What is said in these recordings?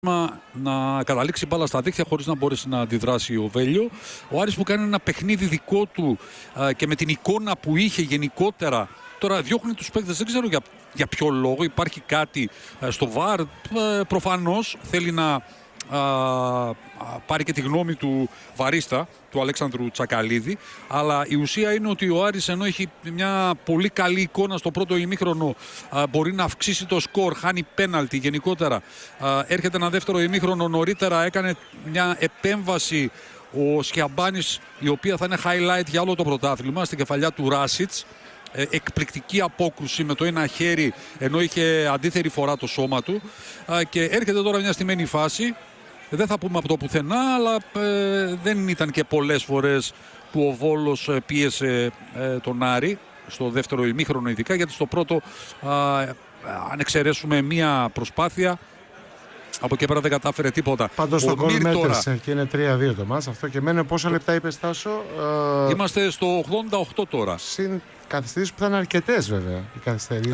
να καταλήξει μπάλα στα δίχτυα χωρίς να μπορέσει να αντιδράσει ο Βέλιο. Ο Άρης που κάνει ένα παιχνίδι δικό του και με την εικόνα που είχε γενικότερα. Τώρα διώχνει τους παίκτες, δεν ξέρω για ποιο λόγο. Υπάρχει κάτι στο ΒΑΡ. Προφανώς θέλει να πάρει και τη γνώμη του βαρίστα, του Αλέξανδρου Τσακαλίδη. Αλλά η ουσία είναι ότι ο Άρης, ενώ έχει μια πολύ καλή εικόνα στο πρώτο ημίχρονο, μπορεί να αυξήσει το σκορ, χάνει πέναλτι γενικότερα. Έρχεται ένα δεύτερο ημίχρονο νωρίτερα, έκανε μια επέμβαση ο Σιαμπάνης, η οποία θα είναι highlight για όλο το πρωτάθλημα, στην κεφαλιά του Ράσιτς. Εκπληκτική απόκρουση με το ένα χέρι, ενώ είχε αντίθερη φορά το σώμα του. Και έρχεται τώρα μια στημένη φάση. Δεν θα πούμε από το πουθενά, αλλά δεν ήταν και πολλές φορές που ο Βόλος πίεσε τον Άρη στο δεύτερο ημίχρονο, ειδικά γιατί στο πρώτο, αν εξαιρέσουμε μία προσπάθεια, από εκεί πέρα δεν κατάφερε τίποτα. Πάντως το γκολ μέτρησε και είναι 3-2 το μάτς. Αυτό και μένει πόσα λεπτά είπες, Τάσο? Είμαστε στο 88 τώρα. Συν καθυστερήσεις που θα είναι αρκετές, βέβαια. Οι καθυστερήσεις.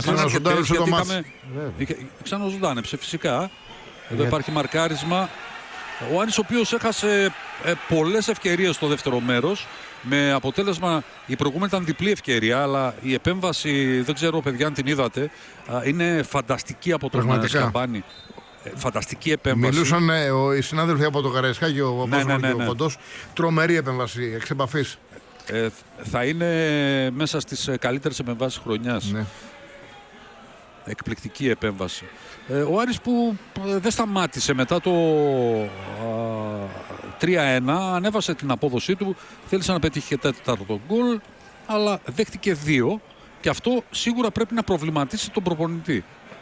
Ξαναζωντάνεψε φυσικά. Εδώ υπάρχει μαρκάρισμα. Ο Άρης, ο οποίος έχασε πολλές ευκαιρίες στο δεύτερο μέρος, με αποτέλεσμα, η προηγούμενη ήταν διπλή ευκαιρία, αλλά η επέμβαση, δεν ξέρω παιδιά αν την είδατε, είναι φανταστική από τον Σκαμπάνη. Φανταστική επέμβαση. Μιλούσαν οι συνάδελφοι από το Καραϊσκάκι, ο Απόστολος και ο Κοντός. Τρομερή επέμβαση, εξ επαφής. Θα είναι μέσα στις καλύτερες επεμβάσεις χρονιάς. Ναι. Εκπληκτική επέμβαση. Ο Άρης που δεν σταμάτησε μετά το 3-1, ανέβασε την απόδοσή του, θέλησε να πετύχει και τέταρτο γκολ, αλλά δέχτηκε 2 και αυτό σίγουρα πρέπει να προβληματίσει τον προπονητή.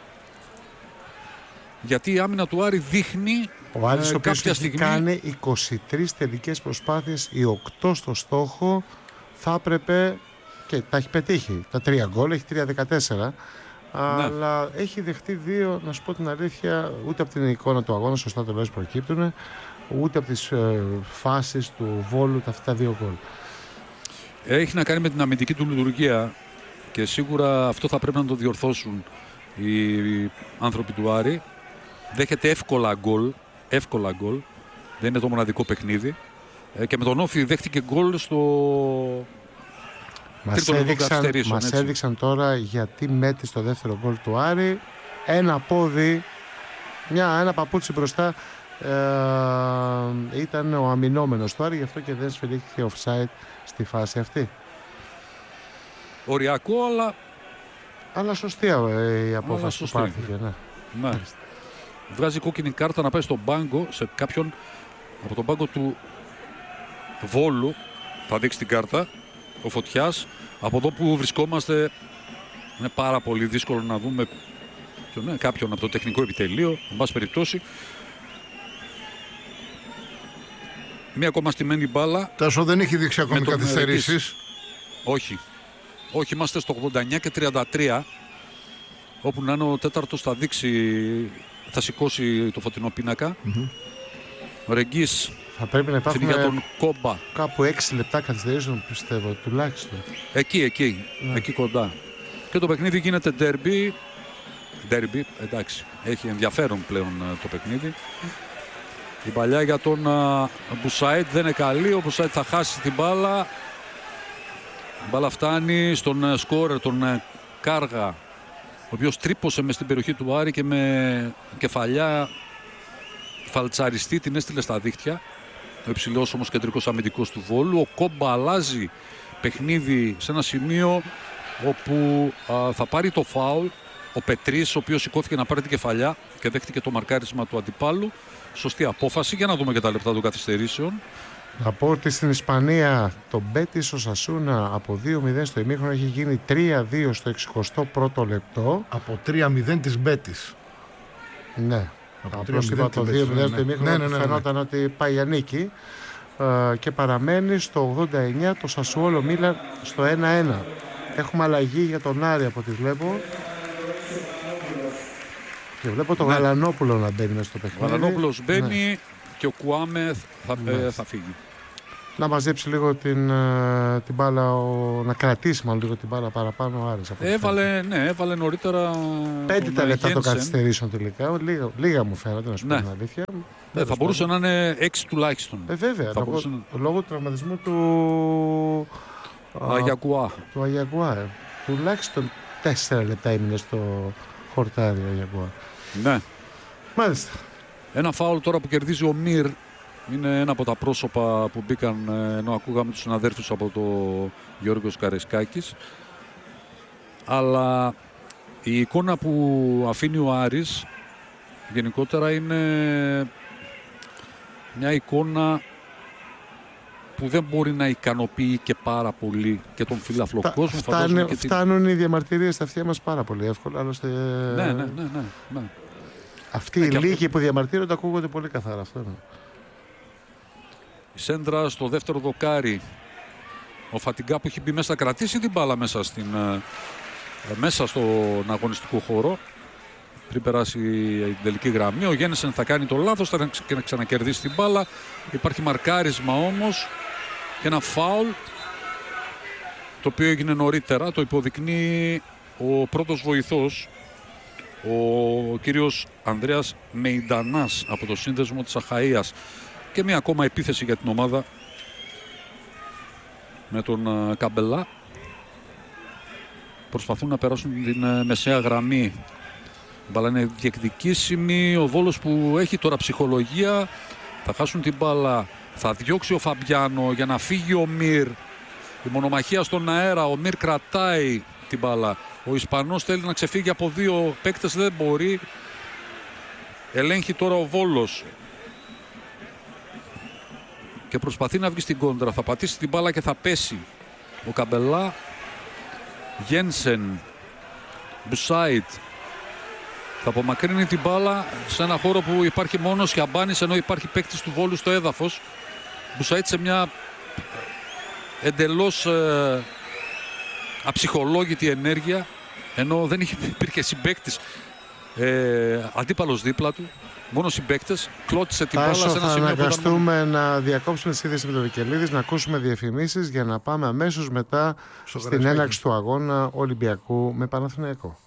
Γιατί η άμυνα του Άρη δείχνει ο Άρης ο οποίος έχει κάνει 23 τελικές προσπάθειες, οι 8 στο στόχο, θα έπρεπε και τα έχει πετύχει. Τα 3 γκολ, έχει 3-14. Αλλά έχει δεχτεί 2, να σου πω την αλήθεια, ούτε από την εικόνα του αγώνα, σωστά το λες, προκύπτουν, ούτε από τις φάσεις του Βόλου αυτά τα 2 γκολ. Έχει να κάνει με την αμυντική του λειτουργία και σίγουρα αυτό θα πρέπει να το διορθώσουν οι άνθρωποι του Άρη. Δέχεται εύκολα γκολ, δεν είναι το μοναδικό παιχνίδι. Και με τον Όφη δέχτηκε γκολ στο... Μας έδειξαν τώρα γιατί μέτρησε το δεύτερο γκολ του Άρη. Ένα πόδι, ένα παπούτσι μπροστά, ήταν ο αμυνόμενος του Άρη, γι' αυτό και δεν σφυρίχθηκε offside στη φάση αυτή. Οριακό, αλλά σωστή η απόφαση που πάρθηκε. Ναι. Βγάζει κόκκινη κάρτα να πάει στον πάγκο, σε κάποιον από τον πάγκο του Βόλου. Θα δείξει την κάρτα ο Φωτιάς. Από εδώ που βρισκόμαστε είναι πάρα πολύ δύσκολο να δούμε κάποιον από το τεχνικό επιτελείο. Εν πάση περιπτώσει, μία ακόμα στημένη μπάλα. Τάσο, δεν έχει δείξει ακόμη καθυστερήσεις. Όχι, είμαστε στο 89 και 33. Όπου να είναι ο τέταρτος θα δείξει, θα σηκώσει το φωτεινό πίνακα. Ο Ρεγγής θα πρέπει να υπάρχουν για τον Κόμπα. Κάπου 6 λεπτά καθυστερήσεων, πιστεύω, τουλάχιστον. Εκεί κοντά. Και το παιχνίδι γίνεται ντέρμπι. Εντάξει, έχει ενδιαφέρον πλέον το παιχνίδι. Η παλιά για τον Μπουσάιτ δεν είναι καλή. Ο Μπουσάιτ θα χάσει την μπάλα. Η μπάλα φτάνει στον σκόρερ, τον Κάργα, ο οποίος τρύπωσε μες στην περιοχή του Άρη και με κεφαλιά φαλτσαριστή την έστειλε στα δίχτυα. Ο υψηλός όμως κεντρικός αμυντικός του Βόλου. Ο Κόμπα αλλάζει παιχνίδι σε ένα σημείο όπου θα πάρει το φάουλ ο Πετρής, ο οποίος σηκώθηκε να πάρει την κεφαλιά και δέχτηκε το μαρκάρισμα του αντιπάλου. Σωστή απόφαση. Για να δούμε και τα λεπτά των καθυστερήσεων. Να πω ότι στην Ισπανία το Μπέτις Οσασούνα από 2-0 στο ημίχρονο έχει γίνει 3-2 στο 61ο λεπτό. Από 3-0 της Μπέτις. Ναι. Απλώς είπα το 2-0 στο ημίχρονο, φαινόταν ότι πάει για νίκη. Και παραμένει στο 89 το Σασουόλο Μίλαν στο 1-1. Έχουμε αλλαγή για τον Άρη από ό,τι βλέπω. Και βλέπω τον Γαλανόπουλο να μπαίνει μέσα στο παιχνίδι. Ο Γαλανόπουλος μπαίνει και ο Κουάμε θα φύγει. να μαζέψει λίγο την μπάλα, να κρατήσει μάλλον λίγο την μπάλα παραπάνω ο Άρης. Έβαλε νωρίτερα. 5 τα λεπτά των καθυστερήσεων τελικά. Λίγα μου φαίνονται, να σου πω την αλήθεια. Θα μπορούσε να είναι 6 τουλάχιστον. Βέβαια, λόγω του τραυματισμού του Αγιακουά. Του Αγιακουά. Τουλάχιστον 4 λεπτά έμεινε στο χορτάρι ο Αγιακουά. Ναι. Μάλιστα. Ένα φάουλ τώρα που κερδίζει ο Μυρ. Είναι ένα από τα πρόσωπα που μπήκαν ενώ ακούγαμε τους συναδέρφους από το Γιώργος Καρεσκάκης. Αλλά η εικόνα που αφήνει ο Άρης γενικότερα είναι μια εικόνα που δεν μπορεί να ικανοποιεί και πάρα πολύ και τον φιλαθλό κόσμο. Φτάνουν οι διαμαρτυρίες στα αυτιά μας πάρα πολύ εύκολα. Άλλωστε, ναι. Αυτοί οι λίγοι που διαμαρτύρονται ακούγονται πολύ καθαρά. Αυτό είναι. Η σέντρα στο δεύτερο δοκάρι. Ο Φατιγκά που έχει μπει μέσα, κρατήσει την μπάλα μέσα στον αγωνιστικό χώρο πριν περάσει η τελική γραμμή. Ο Γέννησεν θα κάνει το λάθος, θα ξανακερδίσει την μπάλα. Υπάρχει μαρκάρισμα όμως και ένα φάουλ το οποίο έγινε νωρίτερα. Το υποδεικνύει ο πρώτος βοηθός, ο κύριος Ανδρέας Μεϊντανάς από το σύνδεσμο της Αχαΐας. Και μια ακόμα επίθεση για την ομάδα με τον Καμπελά. Προσπαθούν να περάσουν την μεσαία γραμμή. Η μπάλα είναι διεκδικήσιμη. Ο Βόλος που έχει τώρα ψυχολογία. Θα χάσουν την μπάλα. Θα διώξει ο Φαμπιάνο για να φύγει ο Μυρ. Η μονομαχία στον αέρα. Ο Μυρ κρατάει την μπάλα. Ο Ισπανός θέλει να ξεφύγει από 2 παίκτες. Δεν μπορεί. Ελέγχει τώρα ο Βόλος. Και προσπαθεί να βγει στην κόντρα. Θα πατήσει την μπάλα και θα πέσει ο Καμπελά. Γένσεν, Μπουσάιτ θα απομακρύνει την μπάλα σε ένα χώρο που υπάρχει μόνο Σιαμπάνης, ενώ υπάρχει παίκτης του Βόλου στο έδαφος. Μπουσάιτ σε μια εντελώς αψυχολόγητη ενέργεια, ενώ δεν υπήρχε συμπαίκτης αντίπαλος δίπλα του. Μόνο συμπαίκτες, κλώτησε την μπάλα σε ένα σημείο. Θα αναγκαστούμε να διακόψουμε τη σύνδεση με τον Βικελίδης, να ακούσουμε διαφημίσεις για να πάμε αμέσως μετά στην έναρξη του αγώνα Ολυμπιακού με Παναθηναϊκό.